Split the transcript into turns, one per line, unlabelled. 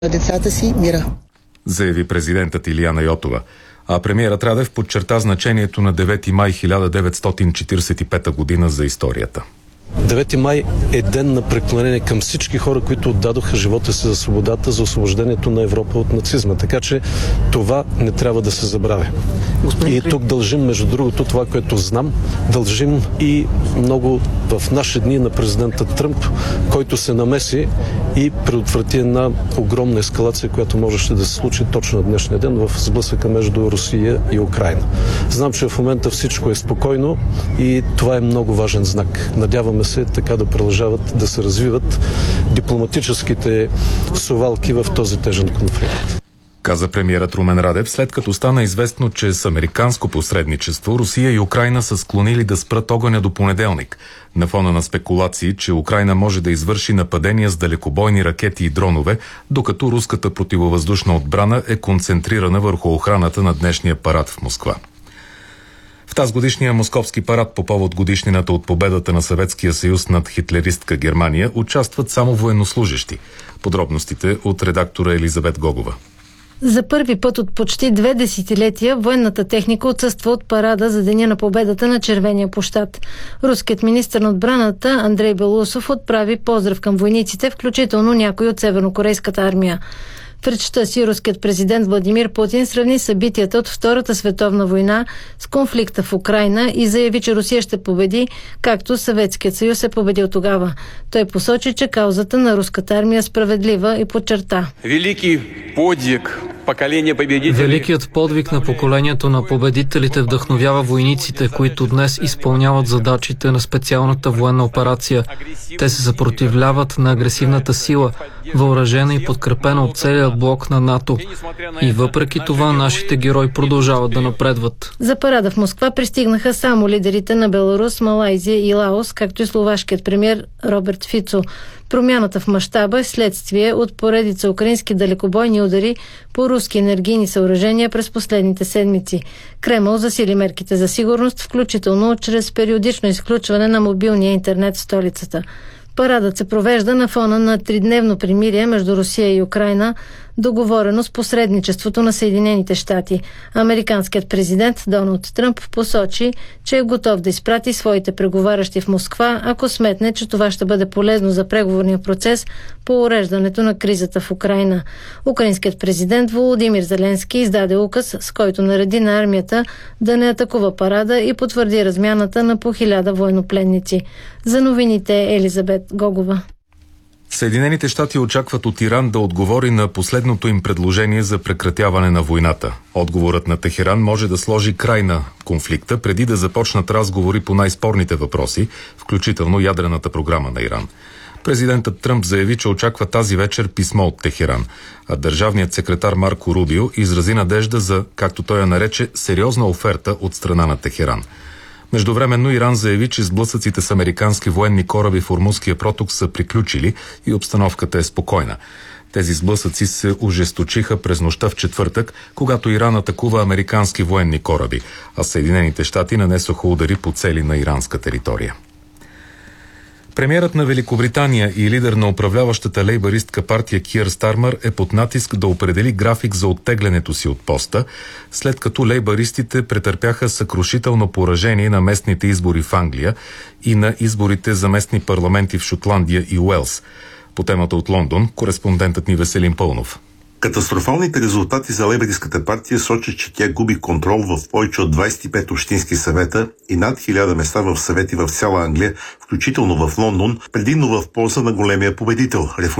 децата си мира,
заяви президентът Илияна Йотова. А премиерът Радев подчерта значението на 9 май 1945 година за историята.
9 май е ден на преклонение към всички хора, които отдадоха живота си за свободата, за освобождението на Европа от нацизма. Така че това не трябва да се забравя. И тук дължим, между другото, това, което знам, дължим и много в наши дни на президента Тръмп, който се намеси и предотврати една огромна ескалация, която можеше да се случи точно на днешния ден в сблъсъка между Русия и Украйна. Знам, че в момента всичко е спокойно и това е много важен знак. Надяваме се така да продължават да се развиват дипломатическите совалки в този тежен конфликт.
Каза премиерът Румен Радев, след като стана известно, че с американско посредничество Русия и Украйна са склонили да спрат огъня до понеделник, на фона на спекулации, че Украйна може да извърши нападения с далекобойни ракети и дронове, докато руската противовъздушна отбрана е концентрирана върху охраната на днешния парад в Москва. В тазгодишния московски парад по повод годишнината от победата на Съветския съюз над хитлеристка Германия участват само военнослужещи. Подробностите от редактора Елизабет Гогова.
За първи път от почти 2 десетилетия военната техника отсъства от парада за Деня на победата на Червения площад. Руският министър на отбраната Андрей Белоусов отправи поздрав към войниците, включително някои от севернокорейската армия. В речта си руският президент Владимир Путин сравни събитията от Втората световна война с конфликта в Украйна и заяви, че Русия ще победи, както Съветският съюз е победил тогава. Той посочи, че каузата на руската армия е справедлива и подчерта:
Великият подвиг на поколението на победителите вдъхновява войниците, които днес изпълняват задачите на специалната военна операция. Те се съпротивляват на агресивната сила, въоръжена и подкрепена от целия блок на НАТО. И въпреки това нашите герои продължават да напредват.
За парада в Москва пристигнаха само лидерите на Беларус, Малайзия и Лаос, както и словашкият премиер Роберт Фицо. Промяната в мащаба е следствие от поредица украински далекобойни удари по руски енергийни съоръжения през последните седмици. Кремъл засили мерките за сигурност, включително чрез периодично изключване на мобилния интернет в столицата. Парадът се провежда на фона на 3-дневно примирие между Русия и Украйна, договорено с посредничеството на Съединените щати. Американският президент Доналд Тръмп посочи, че е готов да изпрати своите преговарящи в Москва, ако сметне, че това ще бъде полезно за преговорния процес по уреждането на кризата в Украйна. Украинският президент Володимир Зеленски издаде указ, с който нареди на армията да не атакува парада и потвърди размяната на по 1000 военнопленници. За новините Елизабет Гогова.
Съединените щати очакват от Иран да отговори на последното им предложение за прекратяване на войната. Отговорът на Техеран може да сложи край на конфликта, преди да започнат разговори по най-спорните въпроси, включително ядрената програма на Иран. Президентът Тръмп заяви, че очаква тази вечер писмо от Техеран, а държавният секретар Марко Рубио изрази надежда за, както той я нарече, сериозна оферта от страна на Техеран. Междувременно Иран заяви, че сблъсъците с американски военни кораби в Ормузския проток са приключили и обстановката е спокойна. Тези сблъсъци се ожесточиха през нощта в четвъртък, когато Иран атакува американски военни кораби, а Съединените щати нанесоха удари по цели на иранска територия. Премиерът на Великобритания и лидер на управляващата лейбъристка партия Киър Стармър е под натиск да определи график за оттеглянето си от поста, след като лейбъристите претърпяха съкрушително поражение на местните избори в Англия и на изборите за местни парламенти в Шотландия и Уелс. По темата от Лондон, кореспондентът ни Веселин Пълнов.
Катастрофалните резултати за лейбъристската партия сочат, че тя губи контрол в повече от 25 общински съвета и над 1000 места в съвети в цяла Англия, включително в Лондон, предимно в полза на големия победител,